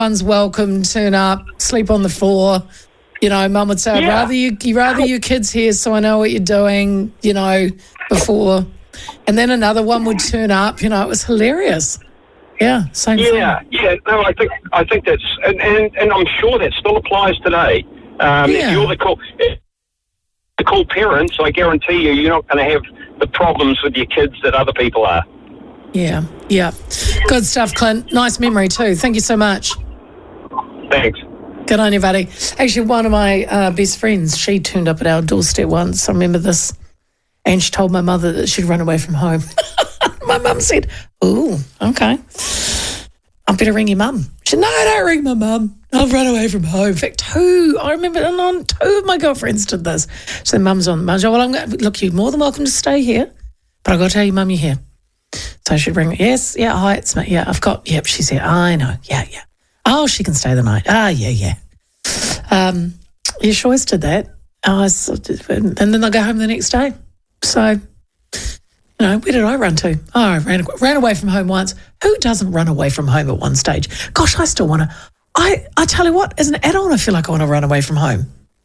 Everyone's welcome, turn up, sleep on the floor. You know, Mum would say, I'd rather you kids here so I know what you're doing, you know, before. And then another one would turn up, you know, it was hilarious. Yeah, same thing. Yeah, no, I think that's, and I'm sure that still applies today. If you're the cool parents, I guarantee you're not going to have the problems with your kids that other people are. Yeah. Good stuff, Clint. Nice memory too. Thank you so much. Thanks. Good on you, buddy. Actually, one of my best friends, she turned up at our doorstep once. I remember this. And she told my mother that she'd run away from home. My mum said, "Ooh, okay. I better ring your mum." She said, "No, don't ring my mum. I've run away from home." In fact, I remember two of my girlfriends did this. So Mum's on. Mum said, "Well, look, you're more than welcome to stay here, but I've got to tell you, Mum, you're here." So she'd ring, "Yes, yeah, hi, it's me. Yeah, yep." She said, "I know, yeah. Oh, she can stay the night. Yeah. Yeah, she always did that. And then they'll go home the next day. So, you know, where did I run to? Oh, I ran away from home once. Who doesn't run away from home at one stage? Gosh, I still want to. I tell you what, as an adult, I feel like I want to run away from home.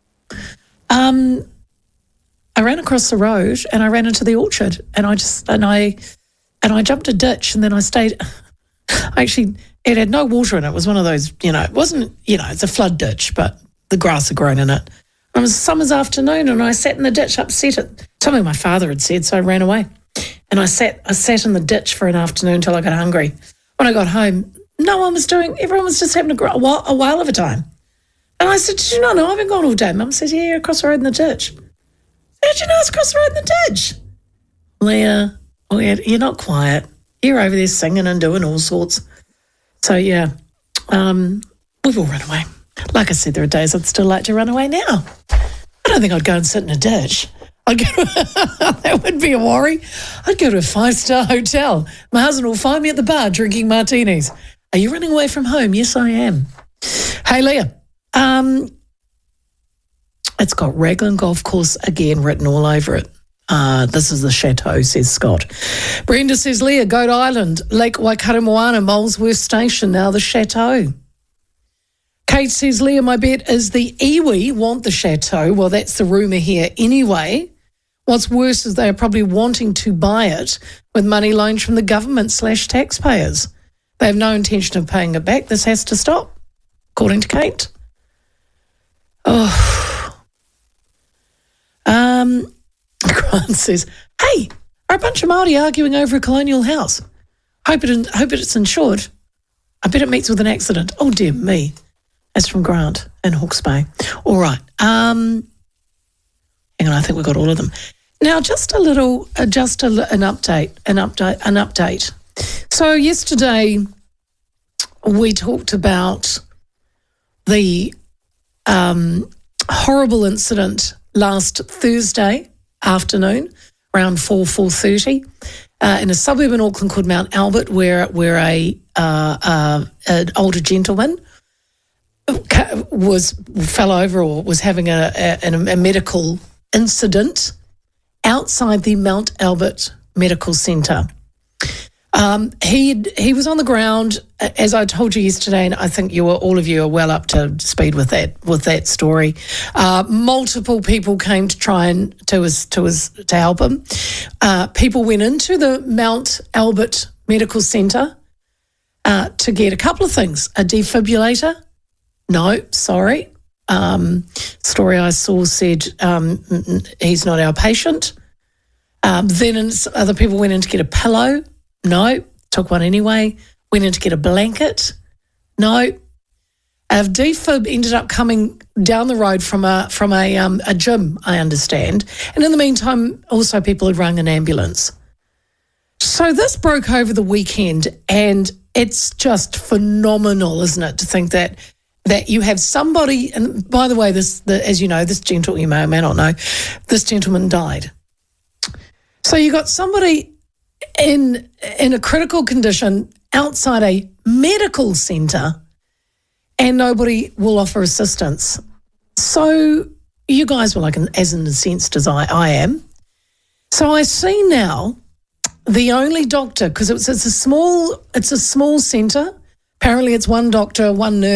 I ran across the road and I ran into the orchard and I jumped a ditch and then I stayed. Actually, it had no water in it. It was one of those, you know, it wasn't, you know, it's a flood ditch, but the grass had grown in it. It was a summer's afternoon and I sat in the ditch upset at something my father had said, so I ran away. And I sat in the ditch for an afternoon till I got hungry. When I got home, everyone was just having a while of a time. And I said, "Did you not know I've been gone all day?" Mum says, "Yeah, across the road in the ditch." "How'd you know it's across the road in the ditch?" "Leah, you're not quiet. You're over there singing and doing all sorts." So, yeah, we've all run away. Like I said, there are days I'd still like to run away now. I don't think I'd go and sit in a ditch. That would be a worry. I'd go to a 5-star hotel. My husband will find me at the bar drinking martinis. "Are you running away from home?" "Yes, I am." Hey, Leah, it's got Raglan Golf Course again written all over it. This is the chateau, says Scott. Brenda says, "Leah, Goat Island, Lake Waikaremoana, Molesworth Station, now the chateau." Kate says, "Leah, my bet is the iwi want the chateau." Well, that's the rumour here anyway. What's worse is they are probably wanting to buy it with money loaned from the government/taxpayers. They have no intention of paying it back. This has to stop, according to Kate. Grant says, "Hey, are a bunch of Māori arguing over a colonial house? Hope it's insured. I bet it meets with an accident." Oh, dear me. That's from Grant in Hawke's Bay. All right. Hang on, I think we've got all of them. Now, an update. So yesterday we talked about the horrible incident last Thursday afternoon, around 4:30, in a suburb in Auckland called Mount Albert, where an older gentleman fell over or was having a medical incident outside the Mount Albert Medical Centre. He was on the ground, as I told you yesterday, and I think all of you are well up to speed with that story. Multiple people came to try and to help him. People went into the Mount Albert Medical Centre to get a couple of things: a defibrillator. No, sorry. Story I saw said he's not our patient. Then other people went in to get a pillow. No, took one anyway. Went in to get a blanket. No. Defib ended up coming down the road from a gym, I understand. And in the meantime, also people had rung an ambulance. So this broke over the weekend, and it's just phenomenal, isn't it, to think that you have somebody, and by the way, as you know, this gentleman, you may or may not know, this gentleman died. So you got somebody in a critical condition outside a medical centre and nobody will offer assistance. So you guys were like as incensed as I am. So I see now the only doctor, because it's a small centre, Apparently it's one doctor, one nurse.